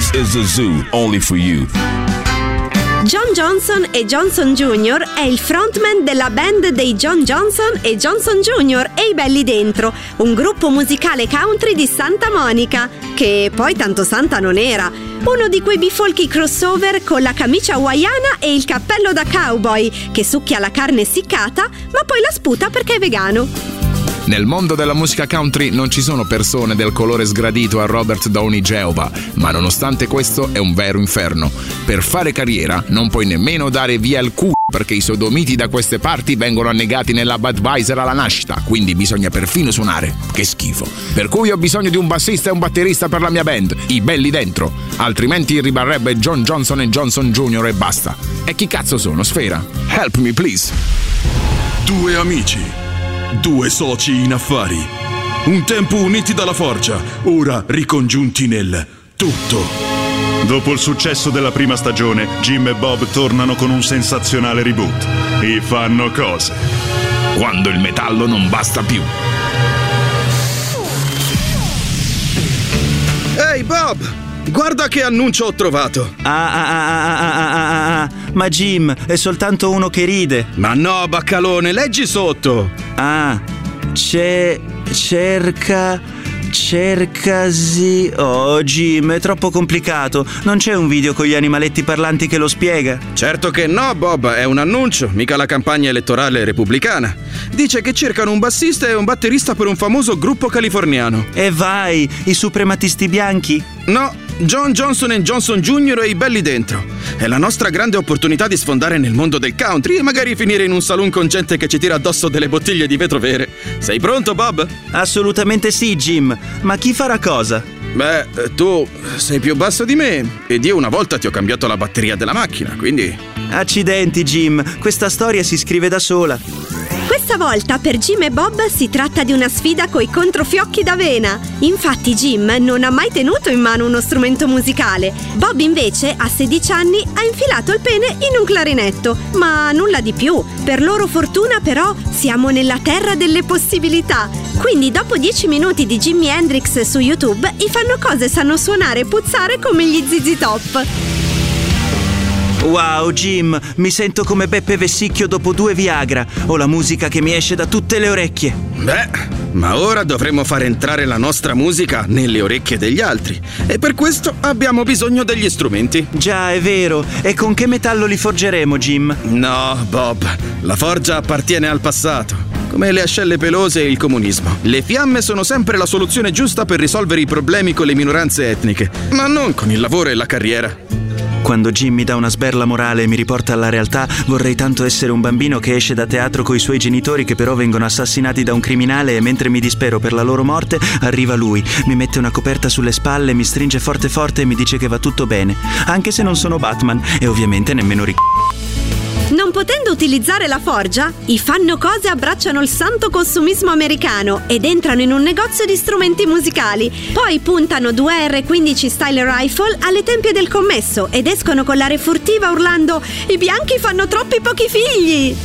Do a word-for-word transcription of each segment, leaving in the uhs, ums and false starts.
This is a zoo only for you. John Johnson e Johnson Junior è il frontman della band dei John Johnson e Johnson Junior e i Belli Dentro, un gruppo musicale country di Santa Monica, che poi tanto santa non era. Uno di quei bifolchi crossover con la camicia hawaiana e il cappello da cowboy, che succhia la carne essiccata, ma poi la sputa perché è vegano. Nel mondo della musica country non ci sono persone del colore sgradito a Robert Downey Jr., ma nonostante questo è un vero inferno. Per fare carriera non puoi nemmeno dare via il culo, perché i sodomiti da queste parti vengono annegati nella Budweiser alla nascita, quindi bisogna perfino suonare. Che schifo. Per cui ho bisogno di un bassista e un batterista per la mia band, i Belli Dentro, altrimenti rimarrebbe John Johnson e Johnson Junior e basta. E chi cazzo sono, Sfera? Help me please. Due amici, due soci in affari, un tempo uniti dalla forgia, ora ricongiunti nel tutto. Dopo il successo della prima stagione, Jim e Bob tornano con un sensazionale reboot. E fanno cose. Quando il metallo non basta più. Ehi Bob, guarda che annuncio ho trovato. Ah, ah, ah, ah, ah, ah, ah. Ma Jim, è soltanto uno che ride. Ma no, baccalone, leggi sotto. Ah, c'è... cerca... cercasi... Oh, Jim, è troppo complicato. Non c'è un video con gli animaletti parlanti che lo spiega? Certo che no, Bob, è un annuncio, mica la campagna elettorale repubblicana. Dice che cercano un bassista e un batterista per un famoso gruppo californiano. E vai, i suprematisti bianchi? No, John Johnson e Johnson Junior e i Belli Dentro. È la nostra grande opportunità di sfondare nel mondo del country e magari finire in un saloon con gente che ci tira addosso delle bottiglie di vetro vere. Sei pronto, Bob? Assolutamente sì, Jim. Ma chi farà cosa? Beh, tu sei più basso di me ed io una volta ti ho cambiato la batteria della macchina, quindi... Accidenti, Jim. Questa storia si scrive da sola. Questa volta per Jim e Bob si tratta di una sfida coi controfiocchi d'avena. Infatti Jim non ha mai tenuto in mano uno strumento musicale. Bob invece a sedici anni ha infilato il pene in un clarinetto, ma nulla di più. Per loro fortuna però siamo nella terra delle possibilità. Quindi dopo dieci minuti di Jimi Hendrix su YouTube i fanno cose sanno suonare e puzzare come gli Z Z Top. Wow, Jim, mi sento come Beppe Vessicchio dopo due Viagra. Ho la musica che mi esce da tutte le orecchie. Beh, ma ora dovremmo far entrare la nostra musica nelle orecchie degli altri. E per questo abbiamo bisogno degli strumenti. Già, è vero. E con che metallo li forgeremo, Jim? No, Bob, la forgia appartiene al passato. Come le ascelle pelose e il comunismo. Le fiamme sono sempre la soluzione giusta per risolvere i problemi con le minoranze etniche, ma non con il lavoro e la carriera. Quando Jim mi dà una sberla morale e mi riporta alla realtà, vorrei tanto essere un bambino che esce da teatro coi suoi genitori che però vengono assassinati da un criminale e mentre mi dispero per la loro morte, arriva lui, mi mette una coperta sulle spalle, mi stringe forte forte e mi dice che va tutto bene, anche se non sono Batman e ovviamente nemmeno Rick. Non potendo utilizzare la forgia, i fanno cose abbracciano il santo consumismo americano ed entrano in un negozio di strumenti musicali. Poi puntano due R quindici style rifle alle tempie del commesso ed escono con l'aria furtiva urlando: "I bianchi fanno troppi pochi figli!"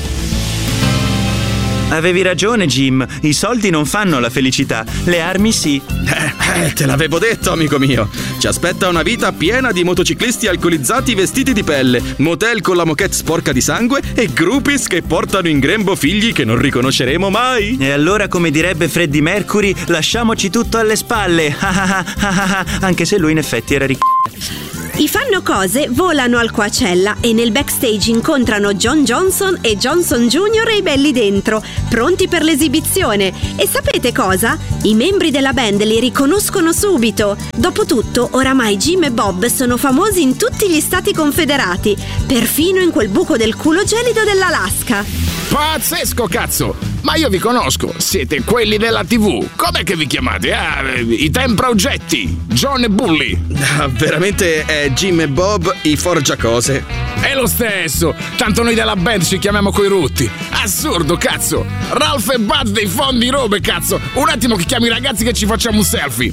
Avevi ragione, Jim. I soldi non fanno la felicità, le armi sì. Eh, eh, te l'avevo detto, amico mio. Ci aspetta una vita piena di motociclisti alcolizzati vestiti di pelle, motel con la moquette sporca di sangue e groupies che portano in grembo figli che non riconosceremo mai. E allora, come direbbe Freddie Mercury, lasciamoci tutto alle spalle. Anche se lui in effetti era ricco. I fanno cose volano al Coachella e nel backstage incontrano John Johnson e Johnson Junior e i Belli Dentro, pronti per l'esibizione. E sapete cosa? I membri della band li riconoscono subito. Dopotutto, oramai Jim e Bob sono famosi in tutti gli stati confederati, perfino in quel buco del culo gelido dell'Alaska. Pazzesco, cazzo! Ma io vi conosco, siete quelli della tivù. Com'è che vi chiamate? Ah, i Tempra Oggetti, John e Bully. Ah, veramente è Jim e Bob i Forgiacose. È lo stesso, tanto noi della band ci chiamiamo coi rutti. Assurdo, cazzo. Ralph e Bud dei fondi robe, cazzo. Un attimo che chiami i ragazzi che ci facciamo un selfie.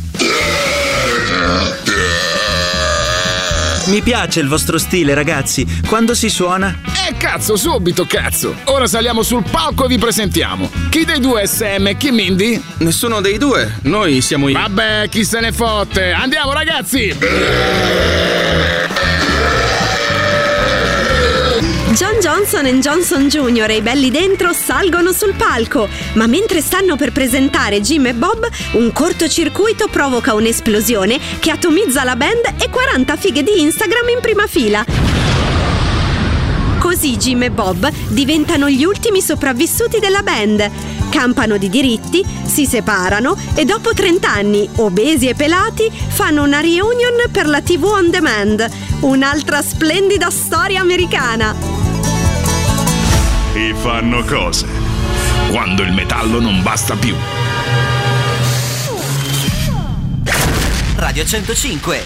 Mi piace il vostro stile, ragazzi. Quando si suona? Eh cazzo, subito cazzo. Ora saliamo sul palco e vi presentiamo. Chi dei due è Sam e chi Mindy? Nessuno dei due, noi siamo i... Vabbè, chi se ne fotte. Andiamo ragazzi. John Johnson e Johnson Junior e i belli dentro salgono sul palco, ma mentre stanno per presentare Jim e Bob, un cortocircuito provoca un'esplosione che atomizza la band e quaranta fighe di Instagram in prima fila. Così Jim e Bob diventano gli ultimi sopravvissuti della band. Campano di diritti, si separano e dopo trenta anni, obesi e pelati, fanno una reunion per la tivù on demand. Un'altra splendida storia americana. E fanno cose quando il metallo non basta più. Radio centocinque.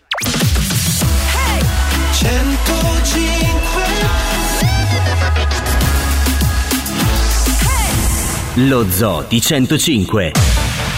Hey! centocinque. Lo Zoo di centocinque.